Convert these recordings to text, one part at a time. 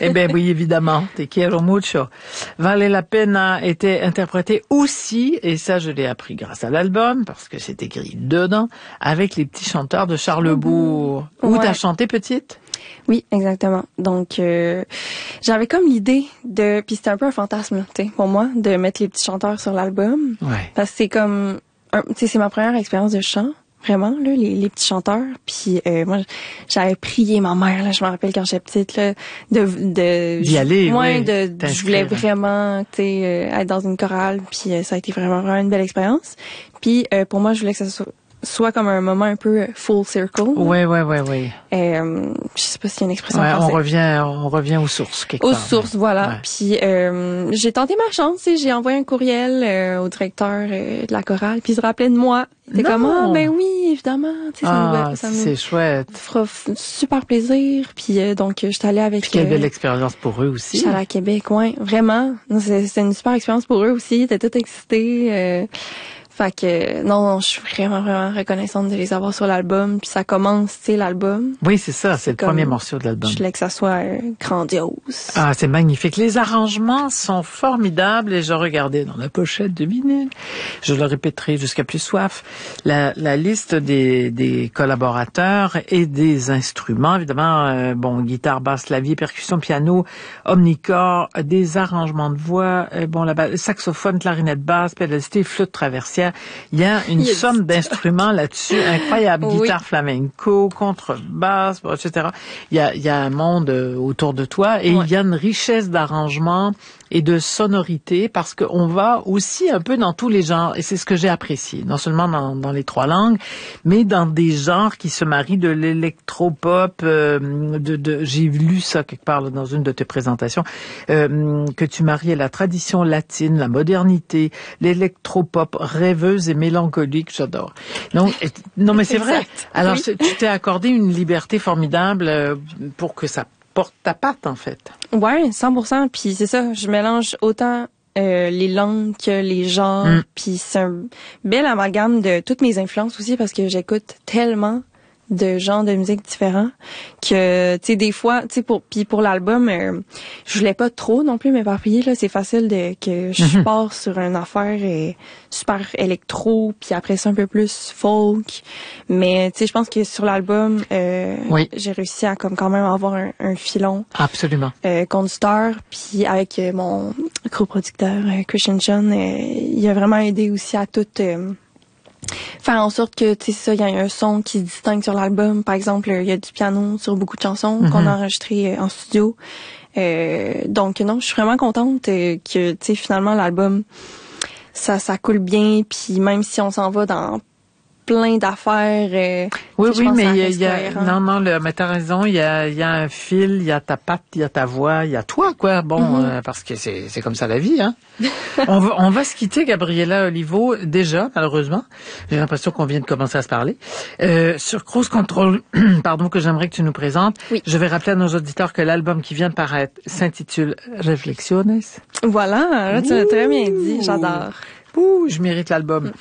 Eh bien oui, évidemment, Te quiero mucho. Vale la pena était interprété aussi, et ça je l'ai appris grâce à l'album, parce que c'est écrit dedans, avec les petits chanteurs de Charlebourg. Où t'as chanté petite? Oui, exactement. Donc, j'avais comme l'idée de... Puis c'était un peu un fantasme, là, tu sais, pour moi, de mettre les petits chanteurs sur l'album. Ouais. Parce que c'est comme... Tu sais, c'est ma première expérience de chant. Vraiment, là, les petits chanteurs. Puis moi, j'avais prié ma mère, là, je me rappelle quand j'étais petite, là, d'y aller, oui. Je voulais vraiment, tu sais, être dans une chorale. Puis ça a été vraiment une belle expérience. Puis pour moi, je voulais que ça soit comme un moment un peu full circle. Oui. Je sais pas s'il y a une expression en français. On revient aux sources quelque part. Aux sources, voilà. Ouais. Puis j'ai tenté ma chance, j'ai envoyé un courriel au directeur de la chorale, puis il se rappelait de moi. Il était comme ben oui, évidemment, ça c'est chouette. Fera super plaisir. Puis donc j'étais allée avec. Puis quelle belle expérience pour eux aussi. J'étais allée à Québec, ouais, vraiment. C'était une super expérience pour eux aussi. Ils étaient tous excités. Fait que non, je suis vraiment reconnaissante de les avoir sur l'album. Puis ça commence, tu sais, l'album. Oui, c'est ça, c'est le premier morceau de l'album. Je voulais que ça soit grandiose. Ah, c'est magnifique. Les arrangements sont formidables et je regardais dans la pochette de vinyle. Je le répéterai jusqu'à plus soif. La liste des collaborateurs et des instruments, évidemment, guitare, basse, clavier, percussion, piano, omnichord, des arrangements de voix, saxophone, clarinette basse, pédaliste, flûte traversière. Il y a une somme d'instruments là-dessus incroyable. Oui. Guitare flamenco, contrebasse, etc. Il y a un monde autour de toi et il y a une richesse d'arrangements et de sonorité parce qu'on va aussi un peu dans tous les genres et c'est ce que j'ai apprécié, non seulement dans les trois langues, mais dans des genres qui se marient de l'électropop, j'ai lu ça quelque part là, dans une de tes présentations, que tu mariais la tradition latine, la modernité, l'électropop rêveuse et mélancolique, j'adore. Donc, non mais c'est vrai. Alors tu t'es accordé une liberté formidable pour que ça porte ta patte, en fait. Ouais, 100%. Puis c'est ça, je mélange autant les langues que les genres. Puis c'est un bel amalgame de toutes mes influences aussi parce que j'écoute tellement de genres de musique différents que tu sais des fois tu sais pour l'album je voulais pas trop non plus m'éparpiller là, c'est facile que je pars sur une affaire super électro puis après ça un peu plus folk, mais tu sais je pense que sur l'album j'ai réussi à comme quand même avoir un filon absolument conducteur, puis avec mon coproducteur Christian Sean, il a vraiment aidé aussi à tout faire en sorte que, tu sais, ça, il y a un son qui se distingue sur l'album. Par exemple, il y a du piano sur beaucoup de chansons qu'on a enregistrées en studio. Donc, non, je suis vraiment contente que, tu sais, finalement, l'album, ça coule bien. Puis même si on s'en va dans plein d'affaires. Oui, mais il y a mais t'as raison, il y a un fil, il y a ta patte, il y a ta voix, il y a toi, quoi. Bon, parce que c'est comme ça la vie, hein. on va se quitter, Gabriela Olivo, déjà, malheureusement. J'ai l'impression qu'on vient de commencer à se parler. Sur Cruise Control, pardon, que j'aimerais que tu nous présentes. Oui. Je vais rappeler à nos auditeurs que l'album qui vient de paraître s'intitule Reflexiones. Voilà, là, tu l'as très bien dit, j'adore. Ouh, je mérite l'album.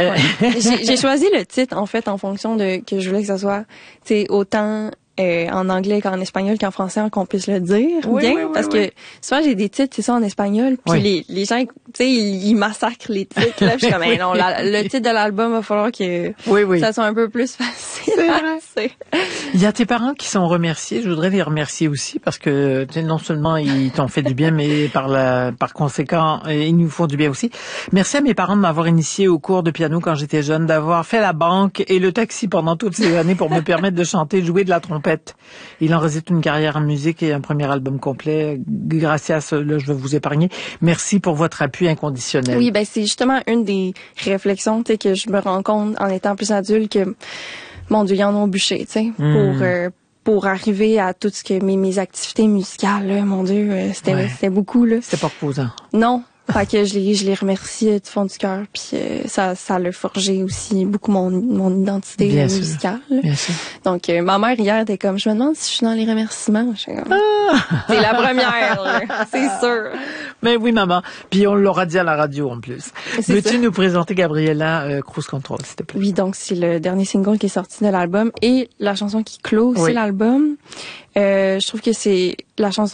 J'ai choisi le titre, en fait, en fonction de que je voulais que ça soit, tu sais, autant en anglais qu'en espagnol qu'en français, qu'on puisse le dire bien. Parce que souvent, j'ai des titres, c'est ça, en espagnol, puis les gens, tu sais, ils massacrent les titres, là, puis je suis comme, non, le titre de l'album, va falloir que ça soit un peu plus facile. C'est vrai. Il y a tes parents qui sont remerciés. Je voudrais les remercier aussi parce que non seulement ils t'ont fait du bien, mais par conséquent, ils nous font du bien aussi. Merci à mes parents de m'avoir initié au cours de piano quand j'étais jeune, d'avoir fait la banque et le taxi pendant toutes ces années pour me permettre de chanter, de jouer de la trompette. Il en résulte une carrière en musique et un premier album complet. Gracias, là, je vais vous épargner. Merci pour votre appui inconditionnel. Oui, c'est justement une des réflexions, tu sais, que je me rends compte en étant plus adulte que mon Dieu, ils en ont bûché, tu sais, pour arriver à tout ce que mes activités musicales, là, mon Dieu, c'était beaucoup, là. C'était pas reposant. Non. Fait que je les remercie du fond du cœur, puis ça l'a forgé aussi beaucoup mon identité musicale. Bien sûr. Donc ma mère hier était comme, je me demande si je suis dans les remerciements. Je suis comme, c'est la première, là, c'est sûr. Mais oui, maman. Puis on l'aura dit à la radio en plus. Veux-tu nous présenter Gabriela Cruise Control, s'il te plaît? Oui, donc c'est le dernier single qui est sorti de l'album et la chanson qui clôt aussi l'album. Je trouve que c'est la chanson